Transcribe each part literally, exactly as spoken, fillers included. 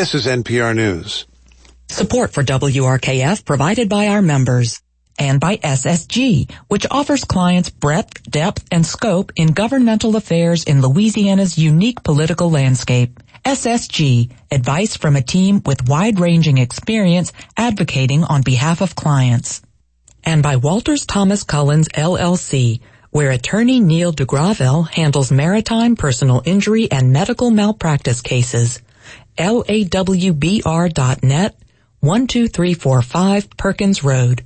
This is N P R News. Support for W R K F provided by our members and by S S G, which offers clients breadth, depth, and scope in governmental affairs in Louisiana's unique political landscape. S S G, advice from a team with wide-ranging experience advocating on behalf of clients. And by Walters Thomas Collins, L L C, where attorney Neil DeGravelle handles maritime, personal injury, and medical malpractice cases. L A W B R dot net, one two three four five Perkins Road.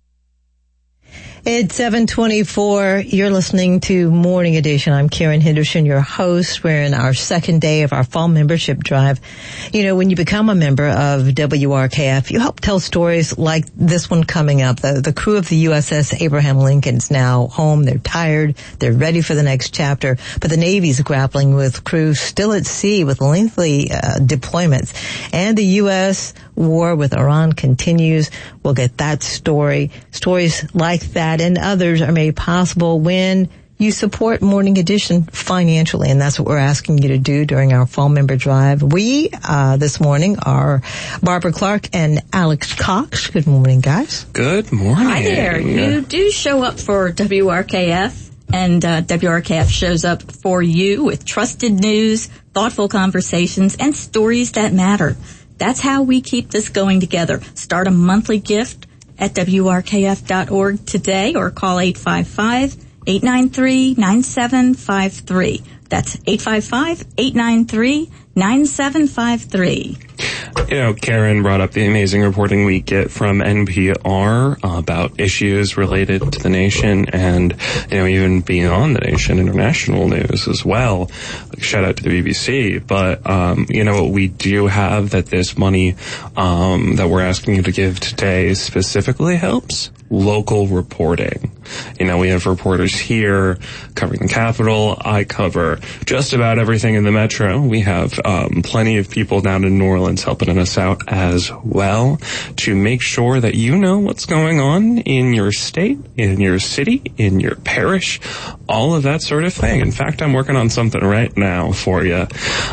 It's seven twenty-four. You're listening to Morning Edition. I'm Karen Henderson, your host. We're in our second day of our fall membership drive. You know, when you become a member of W R K F, you help tell stories like this one coming up. The, the crew of the U S S Abraham Lincoln's now home. They're tired. They're ready for the next chapter. But the Navy's grappling with crews still at sea with lengthy uh, deployments. And the U S war with Iran continues. We'll get that story. Stories like that and others are made possible when you support Morning Edition financially, and that's what we're asking you to do during our fall member drive. We, uh, this morning, are Barbara Clark and Alex Cox. Good morning, guys. Good morning. Hi there. You do show up for W R K F, and uh, W R K F shows up for you with trusted news, thoughtful conversations, and stories that matter. That's how we keep this going together. Start a monthly gift at W R K F dot org today or call eight five five, eight nine three, nine seven five three. That's eight five five, eight nine three, nine seven five three. You know, Karen brought up the amazing reporting we get from N P R about issues related to the nation and, you know, even beyond the nation, international news as well. Like, shout out to the B B C. But, um, you know, we do have that this money um, that we're asking you to give today specifically helps local reporting. You know, we have reporters here covering the Capitol. I cover just about everything in the metro. We have um, plenty of people down in New Orleans helping us out as well to make sure that you know what's going on in your state, in your city, in your parish, all of that sort of thing. In fact, I'm working on something right now for you.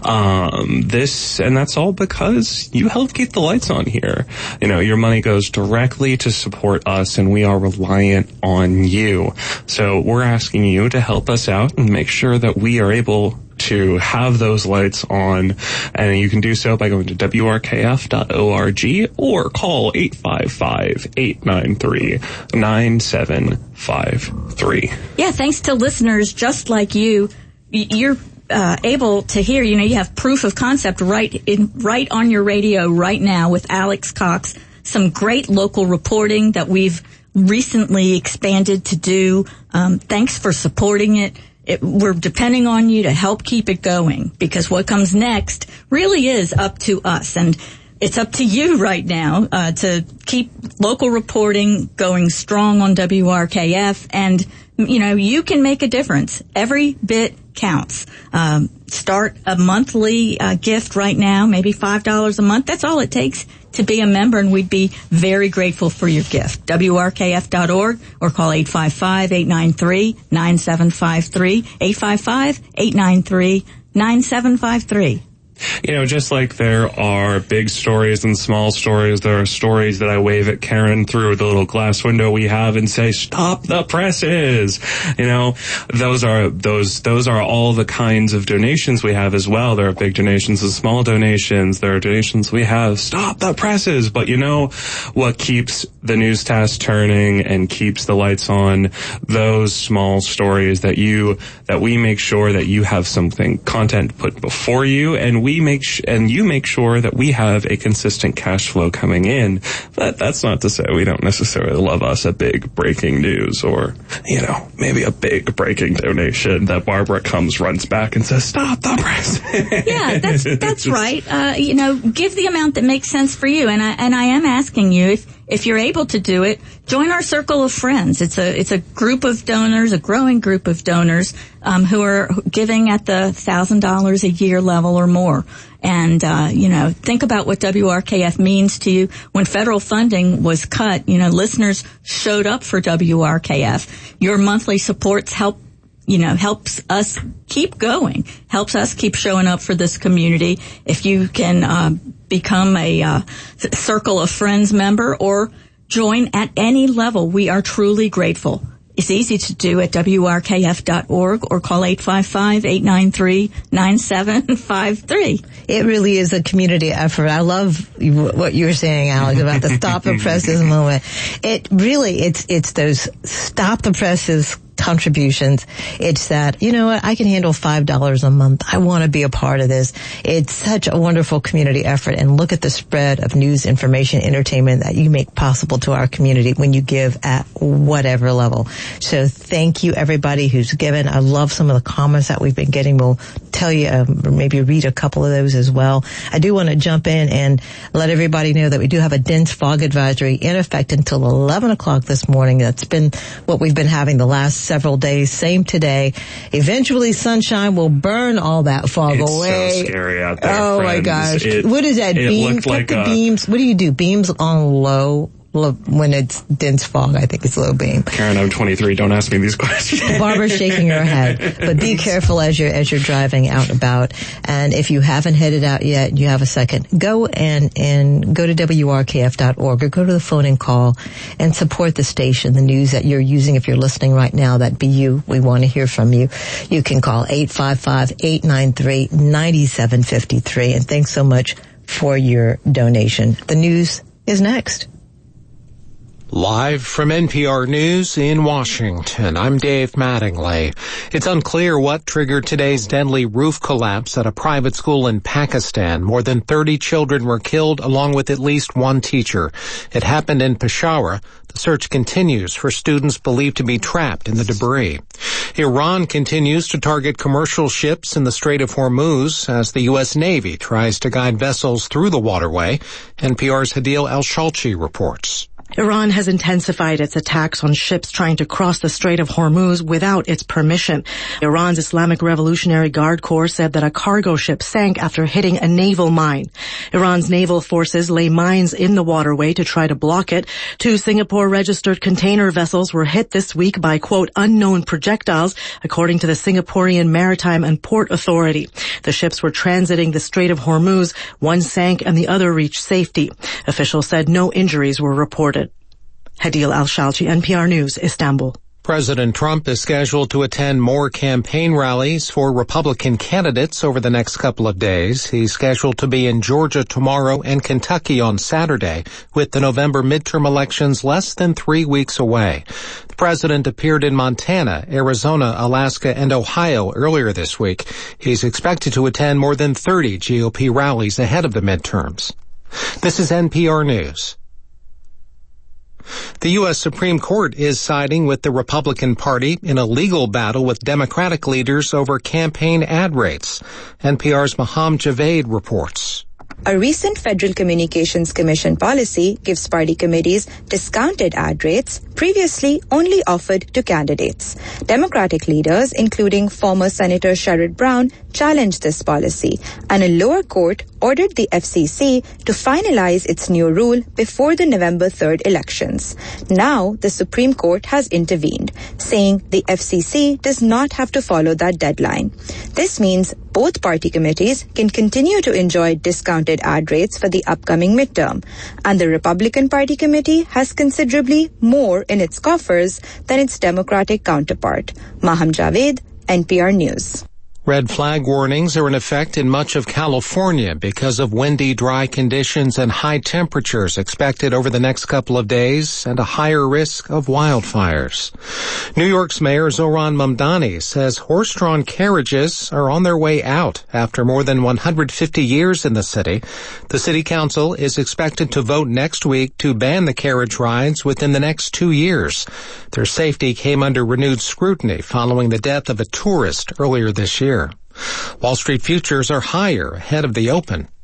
Um, this, and that's all because you help keep the lights on here. You know, your money goes directly to support us, and we are reliant on you. So we're asking you to help us out and make sure that we are able to have those lights on, and you can do so by going to W R K F dot org or call eight five five, eight nine three, nine seven five three. Yeah, thanks to listeners just like you, you're uh, able to hear, you know, you have proof of concept right in, right on your radio right now with Alex Cox, some great local reporting that we've recently expanded to do. Um, thanks for supporting it. It, we're depending on you to help keep it going, because what comes next really is up to us, and it's up to you right now uh, to keep local reporting going strong on W R K F, and you know, you can make a difference. Every bit counts. Um, start a monthly uh, gift right now, maybe five dollars a month. That's all it takes to be a member, and we'd be very grateful for your gift. W R K F dot org or call eight five five, eight nine three, nine seven five three, eight five five, eight nine three, nine seven five three. You know, just like there are big stories and small stories, there are stories that I wave at Karen through the little glass window we have and say, stop the presses. You know, those are, those, those are all the kinds of donations we have as well. There are big donations and small donations. There are donations we have, stop the presses. But you know what keeps the newscast turning and keeps the lights on? Those small stories that you, that we make sure that you have something, content put before you, and we We make sh- and you make sure that we have a consistent cash flow coming in. But that's not to say we don't necessarily love us a big breaking news, or, you know, maybe a big breaking donation that Barbara comes, runs back and says, stop the press. Yeah, that's, that's Just, right. Uh, you know, give the amount that makes sense for you. And I, and I am asking you, if, if you're able to do it, join our circle of friends. It's a, it's a group of donors, a growing group of donors, um, who are giving at the thousand dollars a year level or more. And, uh, you know, think about what W R K F means to you. When federal funding was cut, you know, listeners showed up for W R K F. Your monthly supports help you know, helps us keep going, helps us keep showing up for this community. If you can uh, become a uh, Circle of Friends member or join at any level, we are truly grateful. It's easy to do at W R K F dot org or call eight five five, eight nine three, nine seven five three. It really is a community effort. I love what you were saying, Alex, about the Stop the Presses movement. It really, it's, it's those Stop the Presses contributions. It's that, you know what, I can handle five dollars a month. I want to be a part of this. It's such a wonderful community effort, and look at the spread of news, information, entertainment that you make possible to our community when you give at whatever level. So thank you, everybody who's given. I love some of the comments that we've been getting. We'll tell you, um, or maybe read a couple of those as well. I do want to jump in and let everybody know that we do have a dense fog advisory in effect until eleven o'clock this morning. That's been what we've been having the last several days. Same today. Eventually, sunshine will burn all that fog it's away. It's so scary out there, Oh, friends. my gosh. It, what is that? it Beam? looked Put like the a, beams. What do you do? Beams on low? Low when it's dense fog, I think it's low beam. Karen, I'm twenty-three. Don't ask me these questions. Barbara's shaking her head. But be careful as you're, as you're driving out and about. And if you haven't headed out yet, you have a second, go and, and go to W R K F dot org or go to the phone and call and support the station, the news that you're using. If you're listening right now, that be you. We want to hear from you. You can call eight five five, eight nine three, nine seven five three. And thanks so much for your donation. The news is next. Live from N P R News in Washington, I'm Dave Mattingly. It's unclear what triggered today's deadly roof collapse at a private school in Pakistan. More than thirty children were killed, along with at least one teacher. It happened in Peshawar. The search continues for students believed to be trapped in the debris. Iran continues to target commercial ships in the Strait of Hormuz as the U S Navy tries to guide vessels through the waterway. N P R's Hadil Al-Shalchi reports. Iran has intensified its attacks on ships trying to cross the Strait of Hormuz without its permission. Iran's Islamic Revolutionary Guard Corps said that a cargo ship sank after hitting a naval mine. Iran's naval forces lay mines in the waterway to try to block it. Two Singapore-registered container vessels were hit this week by, quote, unknown projectiles, according to the Singaporean Maritime and Port Authority. The ships were transiting the Strait of Hormuz. One sank and the other reached safety. Officials said no injuries were reported. Hadil Al-Shalchi, N P R News, Istanbul. President Trump is scheduled to attend more campaign rallies for Republican candidates over the next couple of days. He's scheduled to be in Georgia tomorrow and Kentucky on Saturday, with the November midterm elections less than three weeks away. The president appeared in Montana, Arizona, Alaska, and Ohio earlier this week. He's expected to attend more than thirty G O P rallies ahead of the midterms. This is N P R News. The U S Supreme Court is siding with the Republican Party in a legal battle with Democratic leaders over campaign ad rates. N P R's Maham Javed reports. A recent Federal Communications Commission policy gives party committees discounted ad rates previously only offered to candidates. Democratic leaders, including former Senator Sherrod Brown, challenged this policy, and a lower court ordered the F C C to finalize its new rule before the November third elections. Now, the Supreme Court has intervened, saying the F C C does not have to follow that deadline. This means both party committees can continue to enjoy discounted ad rates for the upcoming midterm, and the Republican Party committee has considerably more in its coffers than its Democratic counterpart. Maham Javed, N P R News. Red flag warnings are in effect in much of California because of windy, dry conditions and high temperatures expected over the next couple of days and a higher risk of wildfires. New York's Mayor Zohran Mamdani says horse-drawn carriages are on their way out after more than one hundred fifty years in the city. The city council is expected to vote next week to ban the carriage rides within the next two years. Their safety came under renewed scrutiny following the death of a tourist earlier this year. Wall Street futures are higher ahead of the open.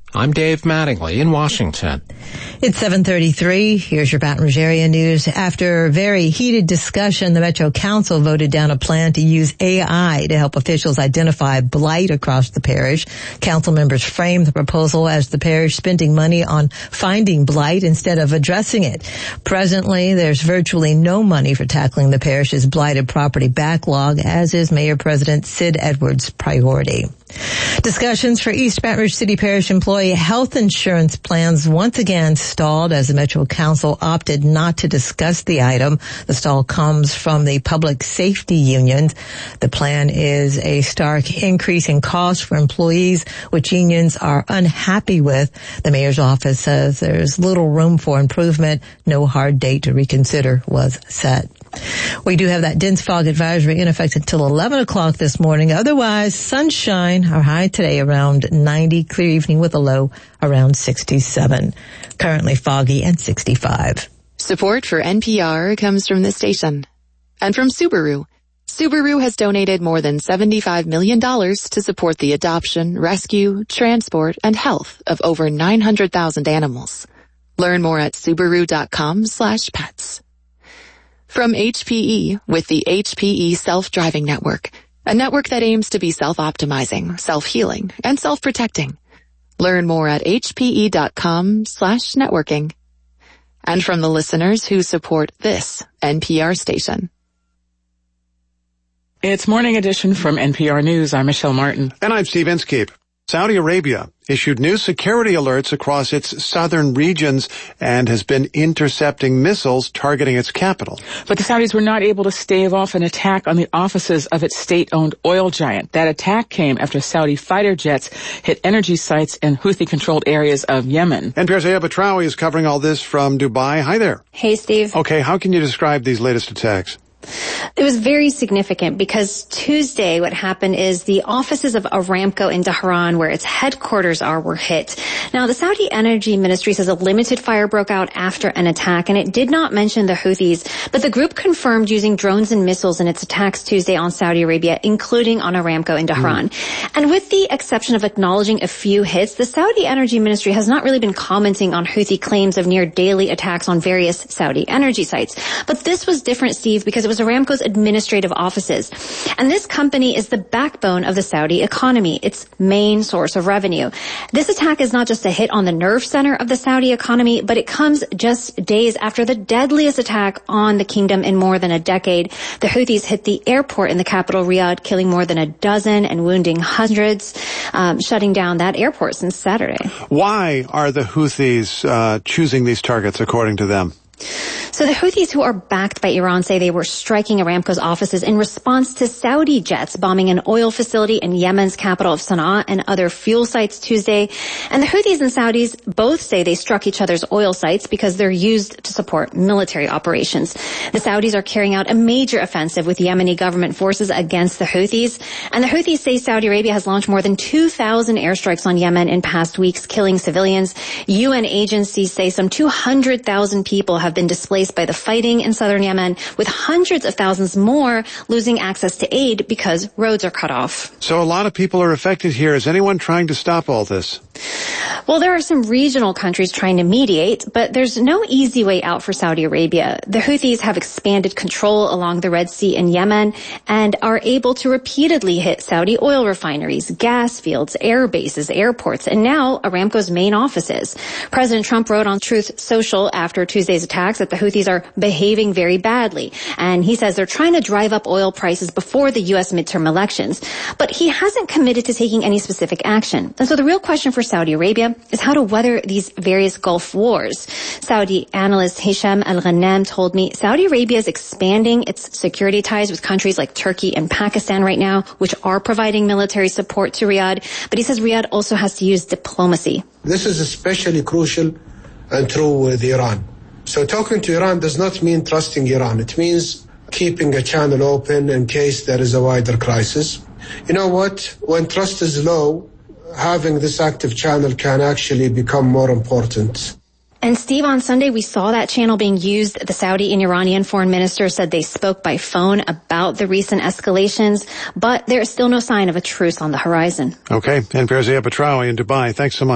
I'm Dave Mattingly in Washington. It's seven thirty-three. Here's your Baton Rouge area news. After a very heated discussion, the Metro Council voted down a plan to use A I to help officials identify blight across the parish. Council members framed the proposal as the parish spending money on finding blight instead of addressing it. Presently, there's virtually no money for tackling the parish's blighted property backlog, as is Mayor President Sid Edwards' priority. Discussions for East Baton Rouge City Parish employee health insurance plans once again stalled as the Metro Council opted not to discuss the item. The stall comes from the public safety unions. The plan is a stark increase in cost for employees, which unions are unhappy with. The mayor's office says there's little room for improvement. No hard date to reconsider was set. We do have that dense fog advisory in effect until eleven o'clock this morning. Otherwise, sunshine. Our high today around ninety. Clear evening with a low around sixty-seven. Currently foggy and sixty-five. Support for N P R comes from this station. And from Subaru. Subaru has donated more than seventy-five million dollars to support the adoption, rescue, transport, and health of over nine hundred thousand animals. Learn more at Subaru.com slash pets. From H P E with the H P E Self-Driving Network, a network that aims to be self-optimizing, self-healing, and self-protecting. Learn more at hpe.com slash networking. And from the listeners who support this N P R station. It's Morning Edition from N P R News. I'm Michelle Martin. And I'm Steve Inskeep. Saudi Arabia issued new security alerts across its southern regions and has been intercepting missiles targeting its capital. But the Saudis were not able to stave off an attack on the offices of its state-owned oil giant. That attack came after Saudi fighter jets hit energy sites in Houthi-controlled areas of Yemen. N P R's Aya Batrawi is covering all this from Dubai. Hi there. Hey, Steve. Okay, how can you describe these latest attacks? It was very significant because Tuesday what happened is the offices of Aramco in Tehran, where its headquarters are, were hit. Now, the Saudi Energy Ministry says a limited fire broke out after an attack, and it did not mention the Houthis, but the group confirmed using drones and missiles in its attacks Tuesday on Saudi Arabia, including on Aramco in Tehran. Mm. And with the exception of acknowledging a few hits, the Saudi Energy Ministry has not really been commenting on Houthi claims of near daily attacks on various Saudi energy sites. But this was different, Steve, because it was Aramco's administrative offices. And this company is the backbone of the Saudi economy, its main source of revenue. This attack is not just a hit on the nerve center of the Saudi economy, but it comes just days after the deadliest attack on the kingdom in more than a decade. The Houthis hit the airport in the capital, Riyadh, killing more than a dozen and wounding hundreds, um, shutting down that airport since Saturday. Why are the Houthis uh, choosing these targets, according to them? So the Houthis, who are backed by Iran, say they were striking Aramco's offices in response to Saudi jets bombing an oil facility in Yemen's capital of Sana'a and other fuel sites Tuesday. And the Houthis and Saudis both say they struck each other's oil sites because they're used to support military operations. The Saudis are carrying out a major offensive with Yemeni government forces against the Houthis. And the Houthis say Saudi Arabia has launched more than two thousand airstrikes on Yemen in past weeks, killing civilians. U N agencies say some two hundred thousand people have been displaced by the fighting in southern Yemen, with hundreds of thousands more losing access to aid because roads are cut off. So a lot of people are affected here. Is anyone trying to stop all this? Well, there are some regional countries trying to mediate, but there's no easy way out for Saudi Arabia. The Houthis have expanded control along the Red Sea in Yemen and are able to repeatedly hit Saudi oil refineries, gas fields, air bases, airports, and now Aramco's main offices. President Trump wrote on Truth Social after Tuesday's attacks that the Houthis are behaving very badly, and he says they're trying to drive up oil prices before the U S midterm elections. But he hasn't committed to taking any specific action. And so the real question for Saudi Arabia is how to weather these various Gulf wars. Saudi analyst Hisham Al-Ghanam told me Saudi Arabia is expanding its security ties with countries like Turkey and Pakistan right now, which are providing military support to Riyadh. But he says Riyadh also has to use diplomacy. This is especially crucial and true with Iran. So talking to Iran does not mean trusting Iran. It means keeping a channel open in case there is a wider crisis. You know what? When trust is low, having this active channel can actually become more important. And Steve, on Sunday, we saw that channel being used. The Saudi and Iranian foreign ministers said they spoke by phone about the recent escalations, but there is still no sign of a truce on the horizon. Okay. N P R's Aya Batrawi in Dubai. Thanks so much.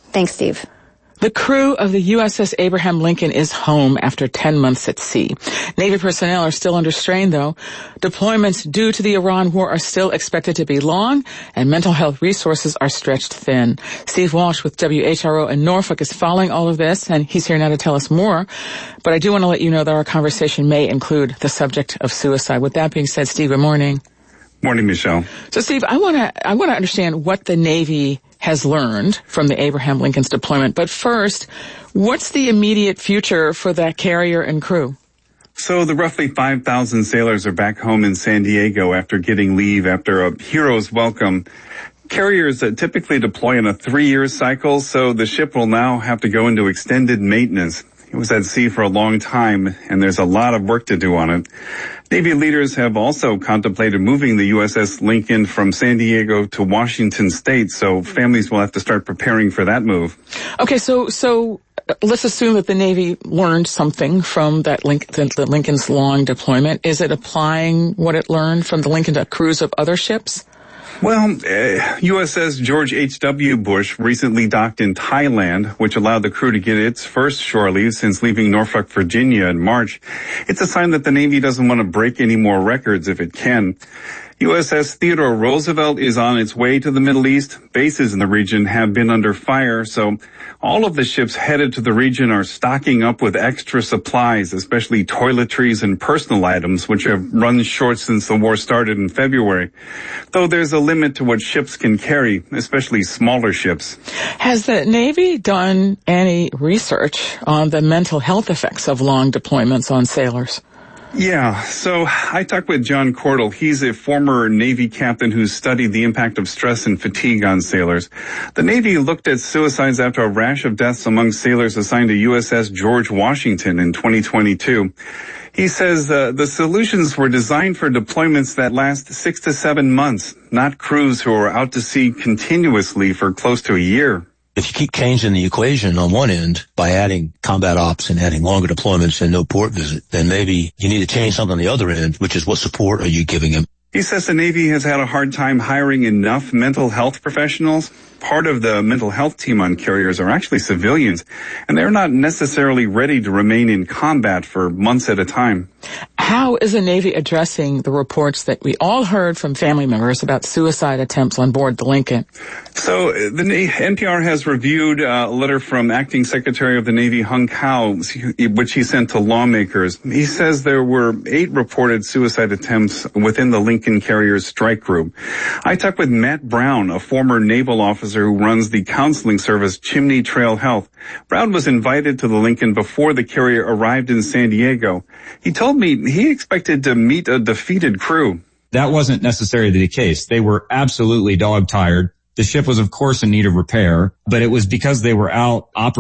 Thanks, Steve. The crew of the U S S Abraham Lincoln is home after ten months at sea. Navy personnel are still under strain, though. Deployments due to the Iran war are still expected to be long, and mental health resources are stretched thin. Steve Walsh with W H R O in Norfolk is following all of this, and he's here now to tell us more. But I do want to let you know that our conversation may include the subject of suicide. With that being said, Steve, good morning. Morning, Michelle. So, Steve, I want to I want to understand what the Navy has learned from the Abraham Lincoln's deployment. But first, what's the immediate future for that carrier and crew? So the roughly five thousand sailors are back home in San Diego after getting leave after a hero's welcome. Carriers uh, typically deploy in a three-year cycle, so the ship will now have to go into extended maintenance. It was at sea for a long time, and there's a lot of work to do on it. Navy leaders have also contemplated moving the U S S Lincoln from San Diego to Washington State, so families will have to start preparing for that move. Okay, so so let's assume that the Navy learned something from that Link, the, the Lincoln's long deployment. Is it applying what it learned from the Lincoln to crews of other ships? Well, uh, U S S George H W. Bush recently docked in Thailand, which allowed the crew to get its first shore leave since leaving Norfolk, Virginia in March. It's a sign that the Navy doesn't want to break any more records if it can. U S S Theodore Roosevelt is on its way to the Middle East. Bases in the region have been under fire, so all of the ships headed to the region are stocking up with extra supplies, especially toiletries and personal items, which have run short since the war started in February. Though there's a limit to what ships can carry, especially smaller ships. Has the Navy done any research on the mental health effects of long deployments on sailors? Yeah, so I talked with John Cordell. He's a former Navy captain who studied the impact of stress and fatigue on sailors. The Navy looked at suicides after a rash of deaths among sailors assigned to U S S George Washington in twenty twenty-two. He says uh, the solutions were designed for deployments that last six to seven months, not crews who are out to sea continuously for close to a year. If you keep changing the equation on one end by adding combat ops and adding longer deployments and no port visit, then maybe you need to change something on the other end, which is what support are you giving him? He says the Navy has had a hard time hiring enough mental health professionals. Part of the mental health team on carriers are actually civilians, and they're not necessarily ready to remain in combat for months at a time. How is the Navy addressing the reports that we all heard from family members about suicide attempts on board the Lincoln? So the N P R has reviewed a letter from Acting Secretary of the Navy Hung Kao, which he sent to lawmakers. He says there were eight reported suicide attempts within the Lincoln carrier's strike group. I talked with Matt Brown, a former naval officer who runs the counseling service Chimney Trail Health. Brown was invited to the Lincoln before the carrier arrived in San Diego. He told me he expected to meet a defeated crew. That wasn't necessarily the case. They were absolutely dog-tired. The ship was, of course, in need of repair, but it was because they were out operating